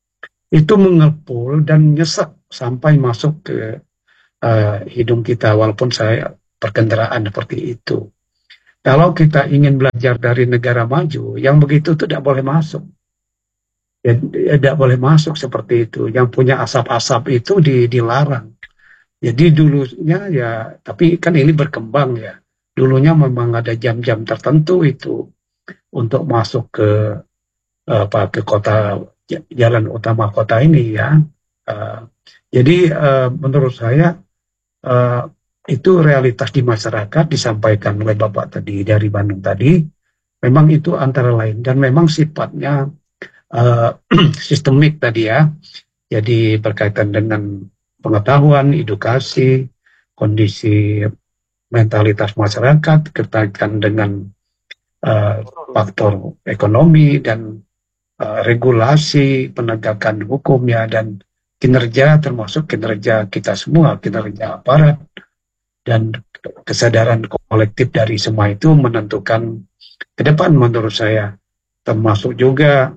itu mengepul dan nyesek sampai masuk ke uh, hidung kita, walaupun saya perkendaraan seperti itu. Kalau kita ingin belajar dari negara maju, yang begitu itu tidak boleh masuk. Ya, tidak boleh masuk seperti itu. Yang punya asap-asap itu di, dilarang. Jadi dulunya ya, tapi kan ini berkembang ya. Dulunya memang ada jam-jam tertentu itu untuk masuk ke apa ke kota, jalan utama kota ini ya. Uh, jadi uh, menurut saya uh, itu realitas di masyarakat disampaikan oleh Bapak tadi dari Bandung tadi. Memang itu antara lain dan memang sifatnya uh, sistemik tadi ya. Jadi berkaitan dengan pengetahuan, edukasi, kondisi mentalitas masyarakat, berkaitan dengan uh, faktor ekonomi dan uh, regulasi penegakan hukumnya dan kinerja, termasuk kinerja kita semua, kinerja aparat dan kesadaran kolektif dari semua itu menentukan ke depan menurut saya, termasuk juga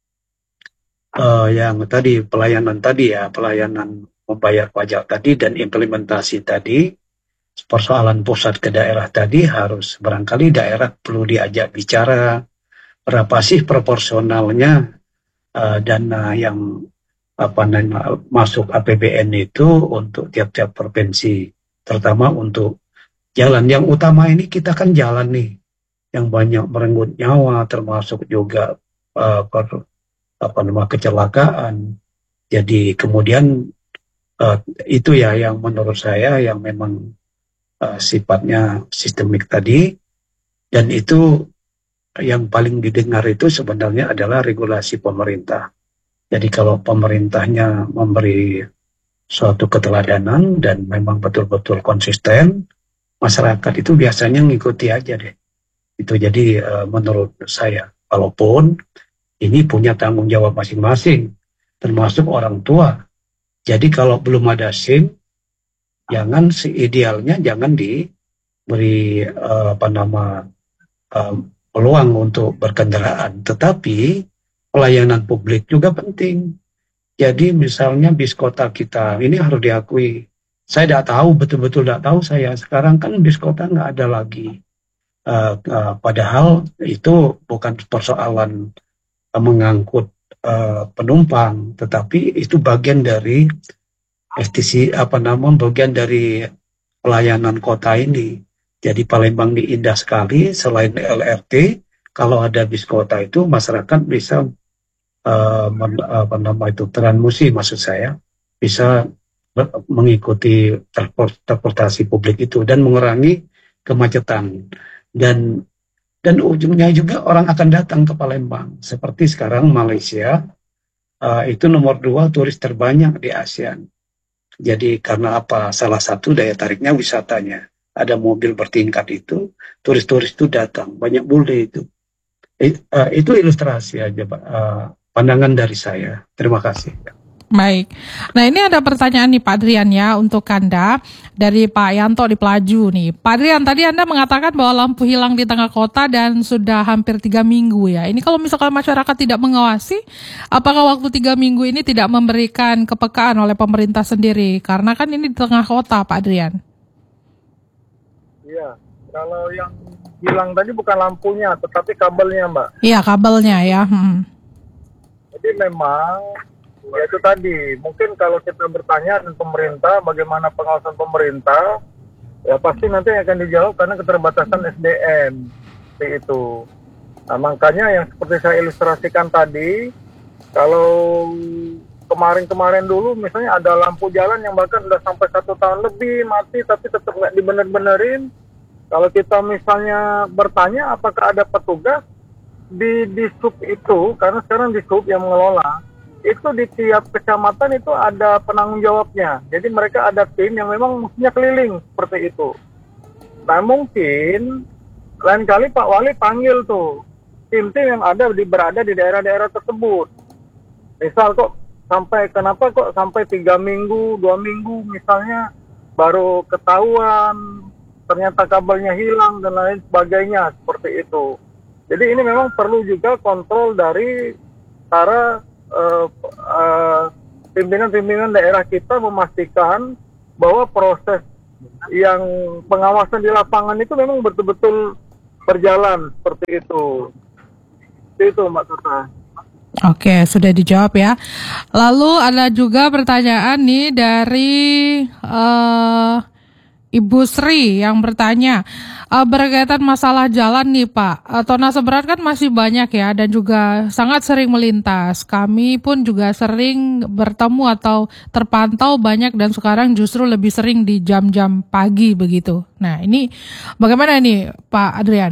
uh, yang tadi pelayanan tadi ya, pelayanan membayar pajak tadi dan implementasi tadi, persoalan pusat ke daerah tadi harus barangkali daerah perlu diajak bicara berapa sih proporsionalnya uh, dana yang apa namanya masuk A P B N itu untuk tiap-tiap provinsi, terutama untuk jalan yang utama ini. Kita kan jalan nih yang banyak merenggut nyawa, termasuk juga uh, per, apa nama kecelakaan. Jadi kemudian uh, itu ya yang menurut saya yang memang uh, sifatnya sistemik tadi, dan itu yang paling didengar itu sebenarnya adalah regulasi pemerintah. Jadi kalau pemerintahnya memberi suatu keteladanan dan memang betul-betul konsisten, masyarakat itu biasanya ngikuti aja deh. Itu jadi uh, menurut saya, walaupun ini punya tanggung jawab masing-masing, termasuk orang tua. Jadi kalau belum ada SIM, jangan seidealnya jangan diberi uh, apa nama uh, peluang untuk berkendaraan. Tetapi pelayanan publik juga penting. Jadi misalnya bis kota kita ini harus diakui. Saya tidak tahu, betul-betul tidak tahu saya. Sekarang kan bis kota nggak ada lagi. Uh, uh, padahal itu bukan persoalan uh, mengangkut uh, penumpang, tetapi itu bagian dari S T C, apa namanya, bagian dari pelayanan kota ini. Jadi Palembang ini indah sekali. Selain L R T, kalau ada bis kota itu masyarakat bisa uh, men, apa nama itu transmusi, maksud saya bisa ber, mengikuti transportasi publik itu dan mengurangi kemacetan, dan dan ujungnya juga orang akan datang ke Palembang. Seperti sekarang Malaysia uh, itu nomor dua turis terbanyak di ASEAN. Jadi karena apa? Salah satu daya tariknya wisatanya. Ada mobil bertingkat itu, turis-turis itu datang, banyak bule itu. It, uh, itu ilustrasi aja, Pak. Uh, pandangan dari saya. Terima kasih. Baik. Nah, ini ada pertanyaan nih Pak Adrian ya untuk Anda dari Pak Yanto di Pelaju nih. Pak Adrian, tadi Anda mengatakan bahwa lampu hilang di tengah kota dan sudah hampir tiga minggu ya. Ini kalau misalkan masyarakat tidak mengawasi, apakah waktu tiga minggu ini tidak memberikan kepekaan oleh pemerintah sendiri? Karena kan ini di tengah kota, Pak Adrian. Iya, kalau yang hilang tadi bukan lampunya, tetapi kabelnya, Mbak. Iya, kabelnya ya. Hmm. Jadi memang, ya itu tadi, mungkin kalau kita bertanya dengan pemerintah, bagaimana pengawasan pemerintah, ya pasti nanti akan dijawab karena keterbatasan S D M, seperti itu. Nah, makanya yang seperti saya ilustrasikan tadi, kalau kemarin-kemarin dulu misalnya ada lampu jalan yang bahkan udah sampai satu tahun lebih mati tapi tetap nggak dibener-benerin. Kalau kita misalnya bertanya apakah ada petugas di di sub itu, karena sekarang di sub yang mengelola, itu di tiap kecamatan itu ada penanggung jawabnya. Jadi mereka ada tim yang memang mestinya keliling seperti itu. Nah mungkin lain kali Pak Wali panggil tuh tim-tim yang ada di berada di daerah-daerah tersebut. Misal kok sampai kenapa kok sampai tiga minggu, dua minggu misalnya baru ketahuan ternyata kabelnya hilang dan lain sebagainya seperti itu. Jadi ini memang perlu juga kontrol dari para uh, uh, pimpinan-pimpinan daerah kita memastikan bahwa proses yang pengawasan di lapangan itu memang betul-betul berjalan seperti itu. Itu Mbak Tata. Oke, sudah dijawab ya. Lalu ada juga pertanyaan nih dari uh, Ibu Sri yang bertanya uh, berkaitan masalah jalan nih Pak. Uh, tona seberat kan masih banyak ya dan juga sangat sering melintas. Kami pun juga sering bertemu atau terpantau banyak dan sekarang justru lebih sering di jam-jam pagi begitu. Nah ini bagaimana nih Pak Adrian?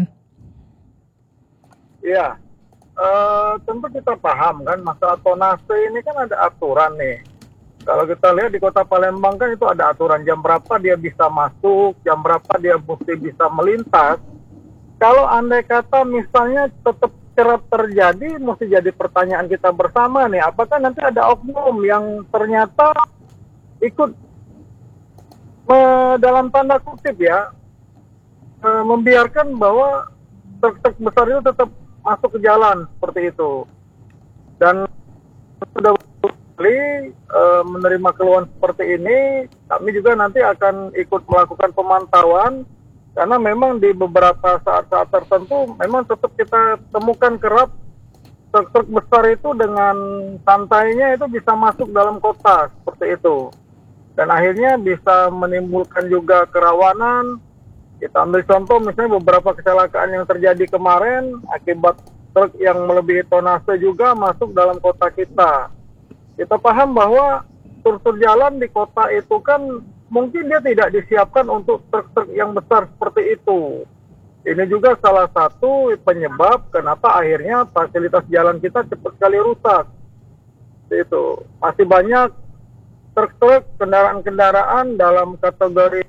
Iya. Uh, tentu kita paham kan masalah tonase ini kan ada aturan nih. Kalau kita lihat di Kota Palembang kan itu ada aturan jam berapa dia bisa masuk, jam berapa dia mesti bisa melintas. Kalau andai kata misalnya tetap kerap terjadi, mesti jadi pertanyaan kita bersama nih, apakah nanti ada oknum yang ternyata ikut me, dalam tanda kutip ya, e, membiarkan bahwa truk-truk besar itu tetap masuk ke jalan seperti itu. Dan sudah kali e, menerima keluhan seperti ini, kami juga nanti akan ikut melakukan pemantauan karena memang di beberapa saat-saat tertentu memang tetap kita temukan kerap truk-truk besar itu dengan santainya itu bisa masuk dalam kota seperti itu. Dan akhirnya bisa menimbulkan juga kerawanan. Kita ambil contoh misalnya beberapa kecelakaan yang terjadi kemarin akibat truk yang melebihi tonase juga masuk dalam kota kita. Kita paham bahwa struktur jalan di kota itu kan mungkin dia tidak disiapkan untuk truk-truk yang besar seperti itu. Ini juga salah satu penyebab kenapa akhirnya fasilitas jalan kita cepat sekali rusak. Itu masih banyak truk-truk, kendaraan-kendaraan dalam kategori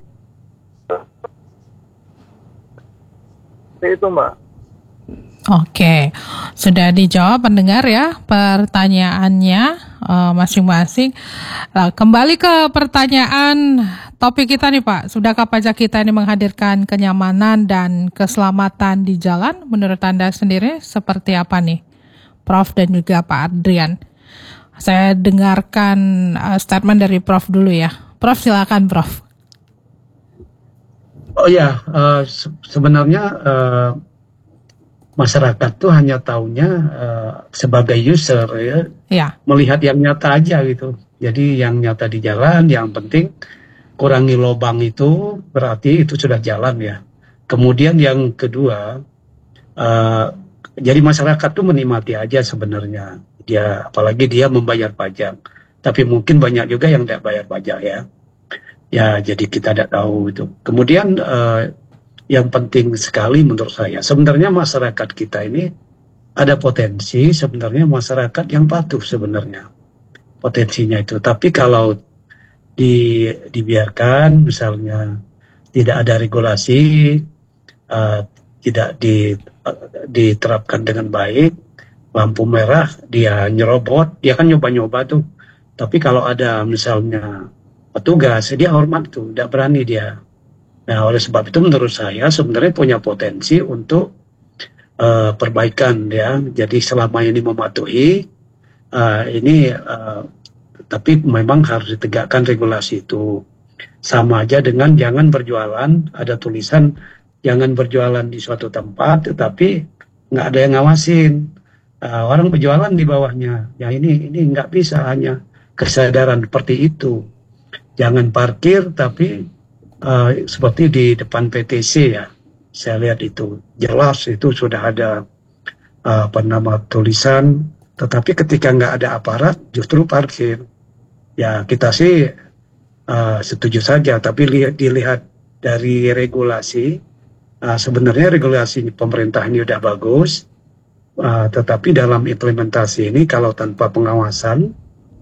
itu Mbak. Oke, sudah dijawab pendengar ya pertanyaannya uh, masing-masing. Nah, kembali ke pertanyaan topik kita nih Pak. Sudahkah pajak kita ini menghadirkan kenyamanan dan keselamatan di jalan? Menurut Anda sendiri seperti apa nih, Prof dan juga Pak Adrian? Saya dengarkan uh, statement dari Prof dulu ya. Prof silakan Prof. Oh ya, uh, se- sebenarnya uh, masyarakat tuh hanya taunya uh, sebagai user ya, Ya. melihat yang nyata aja gitu. Jadi yang nyata di jalan, yang penting kurangi lubang itu berarti itu sudah jalan ya. Kemudian yang kedua, uh, jadi masyarakat tuh menikmati aja sebenarnya. Dia, apalagi dia membayar pajak. Tapi mungkin banyak juga yang tidak bayar pajak ya. Ya, jadi kita tidak tahu itu. Kemudian uh, yang penting sekali menurut saya, sebenarnya masyarakat kita ini ada potensi sebenarnya masyarakat yang patuh sebenarnya potensinya itu. Tapi kalau di, dibiarkan misalnya tidak ada regulasi, uh, tidak di, uh, diterapkan dengan baik, lampu merah dia nyerobot, dia kan nyoba-nyoba tuh. Tapi kalau ada misalnya petugas, dia hormat tuh, tidak berani dia. Nah, oleh sebab itu menurut saya sebenarnya punya potensi untuk uh, perbaikan ya. Jadi selama ini mematuhi, uh, ini uh, tapi memang harus ditegakkan regulasi itu. Sama aja dengan jangan berjualan, ada tulisan jangan berjualan di suatu tempat, tetapi nggak ada yang ngawasin. Uh, orang berjualan di bawahnya, ya ini ini nggak bisa, hanya kesadaran seperti itu. Jangan parkir, tapi uh, seperti di depan P T C ya, saya lihat itu jelas itu sudah ada uh, apa nama tulisan, tetapi ketika nggak ada aparat justru parkir. Ya kita sih uh, setuju saja, tapi lihat dilihat dari regulasi, uh, sebenarnya regulasi pemerintah ini udah bagus, uh, tetapi dalam implementasi ini kalau tanpa pengawasan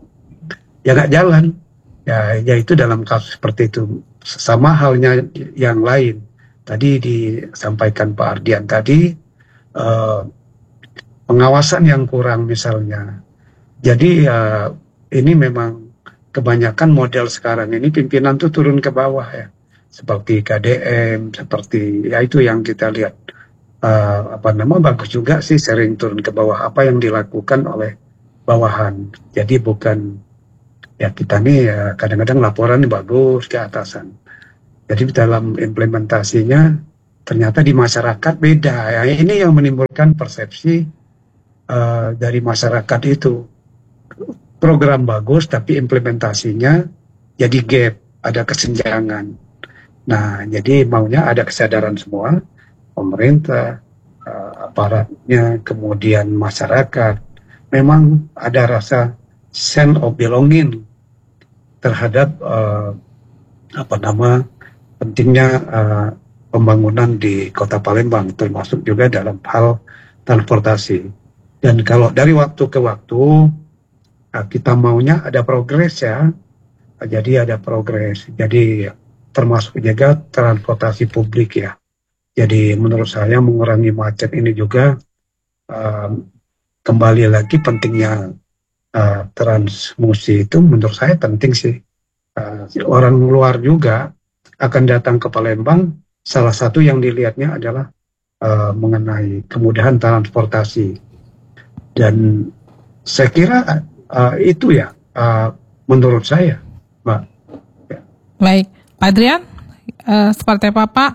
ya nggak jalan. Ya, yaitu dalam kasus seperti itu. Sama halnya yang lain. Tadi disampaikan Pak Ardian tadi, uh, pengawasan yang kurang misalnya. Jadi uh, ini memang kebanyakan model sekarang ini pimpinan tuh turun ke bawah ya. Seperti K D M, seperti ya itu yang kita lihat. Uh, apa nama bagus juga sih sering turun ke bawah apa yang dilakukan oleh bawahan. Jadi bukan ya kita nih ya kadang-kadang laporan nih bagus ke atasan. Jadi dalam implementasinya ternyata di masyarakat beda. Ya, ini yang menimbulkan persepsi uh, dari masyarakat itu. Program bagus tapi implementasinya jadi gap, ada kesenjangan. Nah, jadi maunya ada kesadaran semua, pemerintah, uh, aparatnya, kemudian masyarakat. Memang ada rasa sense of belonging terhadap uh, apa nama pentingnya uh, pembangunan di Kota Palembang, termasuk juga dalam hal transportasi. Dan kalau dari waktu ke waktu uh, kita maunya ada progres ya, jadi ada progres. Jadi termasuk juga transportasi publik ya. Jadi menurut saya mengurangi macet ini juga uh, kembali lagi pentingnya uh, transmusi itu menurut saya penting sih. Uh, orang luar juga akan datang ke Palembang, salah satu yang dilihatnya adalah uh, mengenai kemudahan transportasi. Dan saya kira uh, itu ya uh, menurut saya, Mbak. Ya. Baik, Pak Adrian, uh, seperti apa Pak?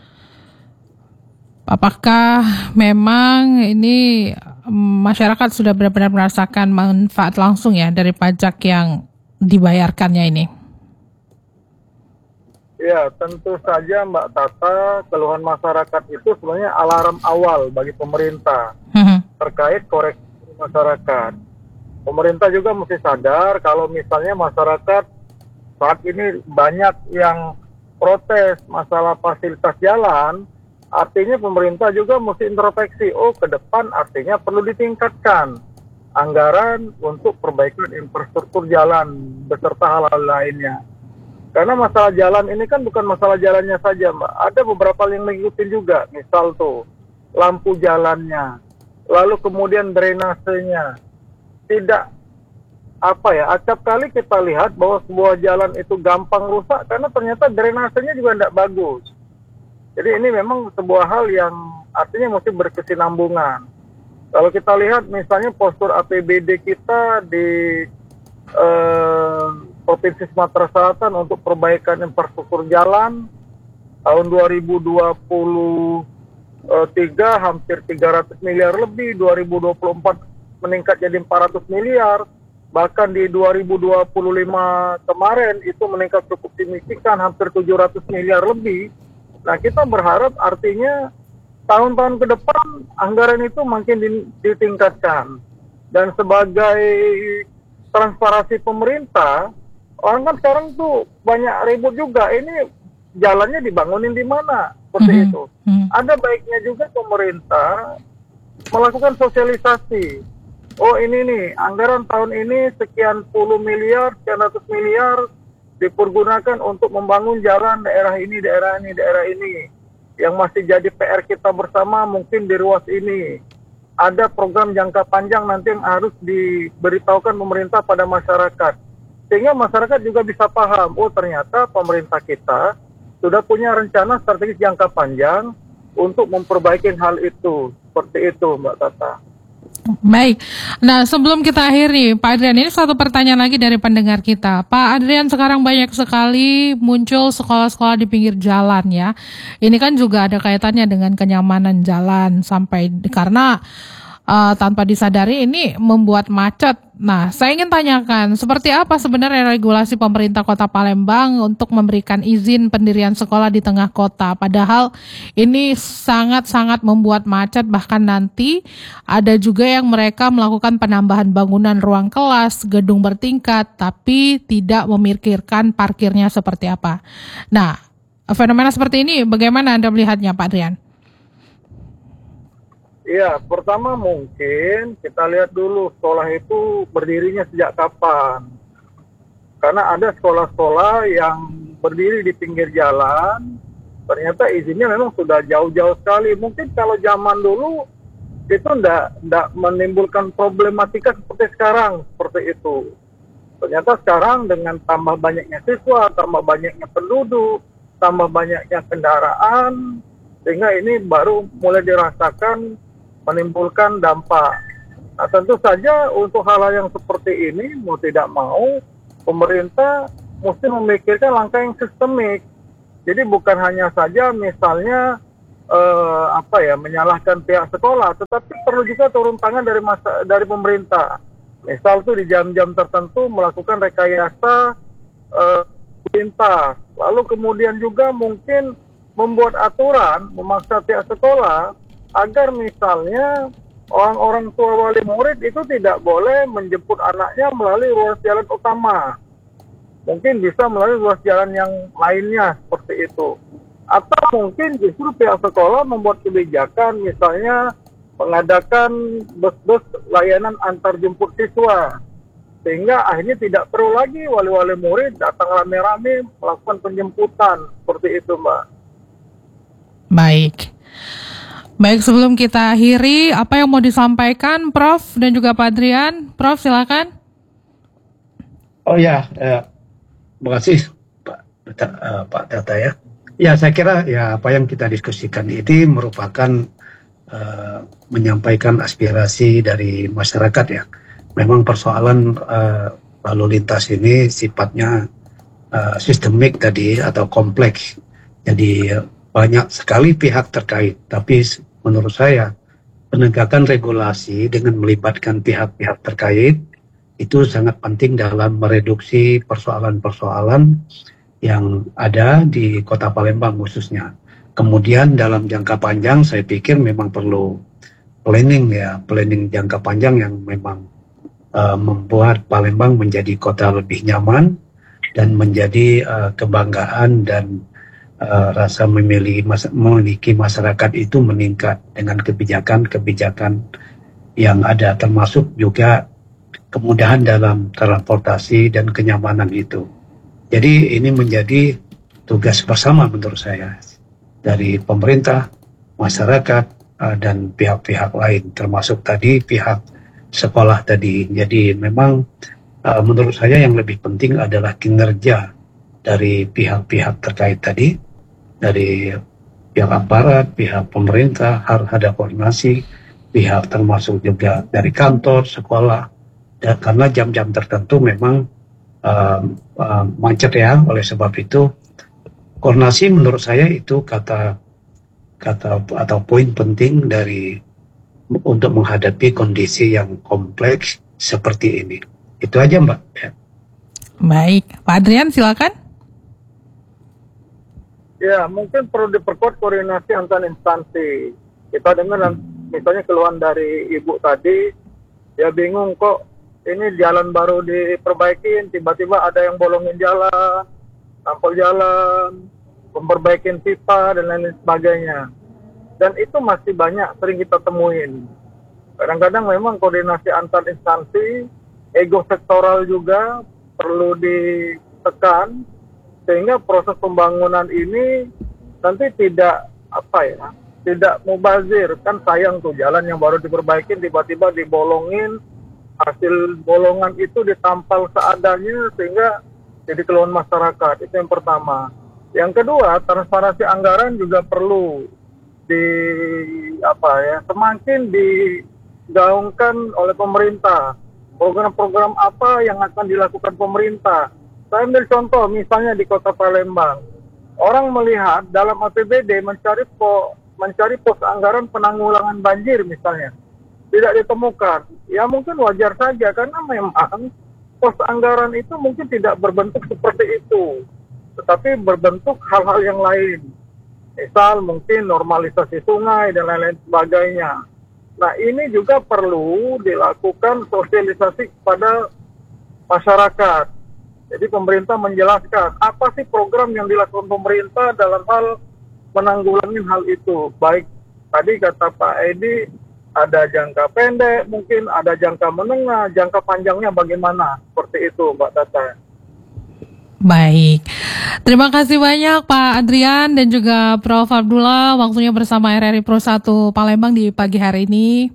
Apakah memang ini masyarakat sudah benar-benar merasakan manfaat langsung ya dari pajak yang dibayarkannya ini? Ya, tentu saja Mbak Tata, keluhan masyarakat itu sebenarnya alarm awal bagi pemerintah hmm. terkait koreksi masyarakat. Pemerintah juga mesti sadar kalau misalnya masyarakat saat ini banyak yang protes masalah fasilitas jalan, artinya pemerintah juga mesti introspeksi, oh ke depan artinya perlu ditingkatkan anggaran untuk perbaikan infrastruktur jalan beserta hal-hal lainnya. Karena masalah jalan ini kan bukan masalah jalannya saja, Mbak. Ada beberapa yang mengikuti juga, misal tuh lampu jalannya, lalu kemudian drainasenya. Tidak apa ya, acap kali kita lihat bahwa sebuah jalan itu gampang rusak karena ternyata drainasenya juga tidak bagus. Jadi ini memang sebuah hal yang artinya mesti berkesinambungan. Kalau kita lihat misalnya postur A P B D kita di eh, Provinsi Sumatera Selatan untuk perbaikan infrastruktur jalan tahun dua ribu dua puluh tiga hampir tiga ratus miliar lebih, dua ribu dua puluh empat meningkat jadi empat ratus miliar, bahkan di dua ribu dua puluh lima kemarin itu meningkat cukup signifikan hampir tujuh ratus miliar lebih. Nah, kita berharap artinya tahun-tahun ke depan anggaran itu makin ditingkatkan. Dan sebagai transparansi pemerintah, orang kan sekarang tuh banyak ribut juga, ini jalannya dibangunin di mana, seperti mm-hmm. itu. Mm-hmm. Ada baiknya juga pemerintah melakukan sosialisasi. Oh ini nih, anggaran tahun ini sekian puluh miliar, sekian ratus miliar dipergunakan untuk membangun jalan daerah ini, daerah ini, daerah ini. Yang masih jadi P R kita bersama mungkin di ruas ini. Ada program jangka panjang nanti yang harus diberitahukan pemerintah pada masyarakat. Sehingga masyarakat juga bisa paham, oh ternyata pemerintah kita sudah punya rencana strategis jangka panjang untuk memperbaiki hal itu. Seperti itu Mbak Tata. Baik, nah sebelum kita akhiri Pak Adrian, ini satu pertanyaan lagi dari pendengar kita. Pak Adrian, sekarang banyak sekali muncul sekolah-sekolah di pinggir jalan ya. Ini kan juga ada kaitannya dengan kenyamanan jalan sampai karena uh, tanpa disadari ini membuat macet. Nah, saya ingin tanyakan, seperti apa sebenarnya regulasi pemerintah Kota Palembang untuk memberikan izin pendirian sekolah di tengah kota? Padahal ini sangat-sangat membuat macet, bahkan nanti ada juga yang mereka melakukan penambahan bangunan ruang kelas, gedung bertingkat, tapi tidak memikirkan parkirnya seperti apa. Nah, fenomena seperti ini bagaimana Anda melihatnya, Pak Adrian? Iya, pertama mungkin kita lihat dulu sekolah itu berdirinya sejak kapan. Karena ada sekolah-sekolah yang berdiri di pinggir jalan, ternyata izinnya memang sudah jauh-jauh sekali. Mungkin kalau zaman dulu itu enggak, enggak menimbulkan problematika seperti sekarang, seperti itu. Ternyata sekarang dengan tambah banyaknya siswa, tambah banyaknya penduduk, tambah banyaknya kendaraan, sehingga ini baru mulai dirasakan menimbulkan dampak. Nah, tentu saja untuk hal-hal yang seperti ini mau tidak mau pemerintah mesti memikirkan langkah yang sistemik. Jadi bukan hanya saja misalnya eh, apa ya menyalahkan pihak sekolah, tetapi perlu juga turun tangan dari masa, dari pemerintah. Misal tuh di jam-jam tertentu melakukan rekayasa eh, lintas, lalu kemudian juga mungkin membuat aturan memaksa pihak sekolah agar misalnya orang-orang tua wali murid itu tidak boleh menjemput anaknya melalui ruas jalan utama. Mungkin bisa melalui ruas jalan yang lainnya seperti itu. Atau mungkin justru pihak sekolah membuat kebijakan misalnya mengadakan bus-bus layanan antar jemput siswa. Sehingga akhirnya tidak perlu lagi wali-wali murid datang rame-rame melakukan penjemputan. Seperti itu, Mbak. Baik. Baik, sebelum kita akhiri, apa yang mau disampaikan Prof dan juga Pak Adrian? Prof, silakan. Oh ya, eh, terima kasih Pak uh, Pak Tata ya. Ya, saya kira ya apa yang kita diskusikan ini merupakan uh, menyampaikan aspirasi dari masyarakat ya. Memang persoalan uh, lalu lintas ini sifatnya uh, sistemik tadi atau kompleks. Jadi uh, banyak sekali pihak terkait. Tapi menurut saya penegakan regulasi dengan melibatkan pihak-pihak terkait itu sangat penting dalam mereduksi persoalan-persoalan yang ada di Kota Palembang khususnya. Kemudian dalam jangka panjang saya pikir memang perlu planning ya, planning jangka panjang yang memang uh, membuat Palembang menjadi kota lebih nyaman dan menjadi uh, kebanggaan dan uh, rasa memiliki, mas- memiliki masyarakat itu meningkat dengan kebijakan-kebijakan yang ada, termasuk juga kemudahan dalam transportasi dan kenyamanan itu. Jadi ini menjadi tugas bersama menurut saya dari pemerintah, masyarakat, uh, dan pihak-pihak lain, termasuk tadi pihak sekolah tadi. Jadi memang uh, menurut saya yang lebih penting adalah kinerja dari pihak-pihak terkait tadi, dari pihak aparat, pihak pemerintah, harus ada koordinasi, pihak termasuk juga dari kantor, sekolah, dan karena jam-jam tertentu memang uh, uh, macet ya. Oleh sebab itu koordinasi menurut saya itu kata kata atau poin penting dari untuk menghadapi kondisi yang kompleks seperti ini. Itu aja Mbak. Ya. Baik, Pak Adrian silakan. Ya, mungkin perlu diperkuat koordinasi antar instansi. Kita dengar misalnya keluhan dari ibu tadi, ya bingung kok ini jalan baru diperbaikin, tiba-tiba ada yang bolongin jalan, tampol jalan, memperbaikin pipa dan lain sebagainya. Dan itu masih banyak sering kita temuin. Kadang-kadang memang koordinasi antar instansi, ego sektoral juga perlu ditekan sehingga proses pembangunan ini nanti tidak apa ya, tidak mubazir. Kan sayang tuh jalan yang baru diperbaikin tiba-tiba dibolongin, hasil bolongan itu ditampal seadanya sehingga jadi keluhan masyarakat. Itu yang pertama. Yang kedua, transparansi anggaran juga perlu di apa ya, semakin digaungkan oleh pemerintah. Program-program apa yang akan dilakukan pemerintah. Saya ambil contoh misalnya di Kota Palembang. Orang melihat dalam A P B D mencari po, mencari pos anggaran penanggulangan banjir misalnya. Tidak ditemukan. Ya mungkin wajar saja karena memang pos anggaran itu mungkin tidak berbentuk seperti itu, tetapi berbentuk hal-hal yang lain. Misal mungkin normalisasi sungai dan lain-lain sebagainya. Nah ini juga perlu dilakukan sosialisasi kepada masyarakat. Jadi pemerintah menjelaskan apa sih program yang dilakukan pemerintah dalam hal menanggulangi hal itu. Baik tadi kata Pak Edi, ada jangka pendek, mungkin ada jangka menengah, jangka panjangnya bagaimana? Seperti itu, Mbak Tata. Baik, terima kasih banyak Pak Adrian dan juga Prof Abdullah waktunya bersama R R I Pro satu Palembang di pagi hari ini.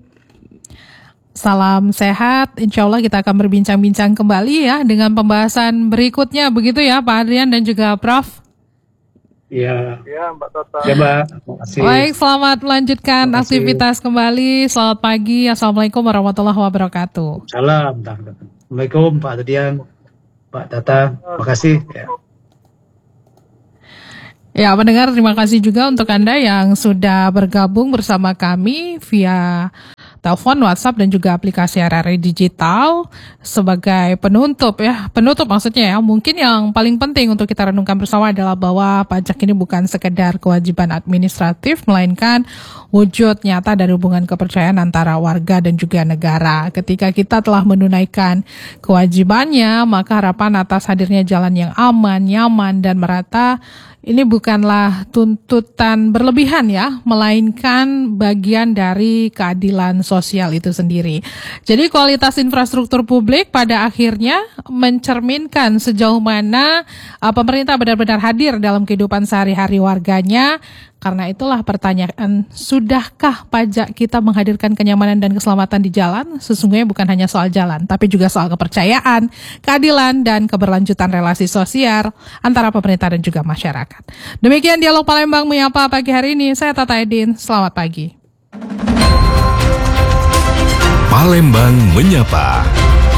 Salam sehat, insya Allah kita akan berbincang-bincang kembali ya dengan pembahasan berikutnya, begitu ya Pak Adrian dan juga Prof. Iya. Ya, Mbak Tata. Ya, Mbak. Terima kasih. Baik, selamat melanjutkan aktivitas kembali. Selamat pagi. Assalamualaikum warahmatullahi wabarakatuh. Salam. Assalamualaikum Pak Adrian. Pak Tata, makasih. Ya. Ya, pendengar, terima kasih juga untuk Anda yang sudah bergabung bersama kami via telepon, WhatsApp, dan juga aplikasi R R I Digital sebagai penutup ya. Penutup maksudnya ya, mungkin yang paling penting untuk kita renungkan bersama adalah bahwa pajak ini bukan sekedar kewajiban administratif, melainkan wujud nyata dari hubungan kepercayaan antara warga dan juga negara. Ketika kita telah menunaikan kewajibannya, maka harapan atas hadirnya jalan yang aman, nyaman, dan merata ini bukanlah tuntutan berlebihan ya, melainkan bagian dari keadilan sosial itu sendiri. Jadi kualitas infrastruktur publik pada akhirnya mencerminkan sejauh mana uh, pemerintah benar-benar hadir dalam kehidupan sehari-hari warganya. Karena itulah pertanyaan, sudahkah pajak kita menghadirkan kenyamanan dan keselamatan di jalan? Sesungguhnya bukan hanya soal jalan, tapi juga soal kepercayaan, keadilan, dan keberlanjutan relasi sosial antara pemerintah dan juga masyarakat. Demikian Dialog Palembang menyapa pagi hari ini. Saya Tata Edin, selamat pagi. Palembang menyapa.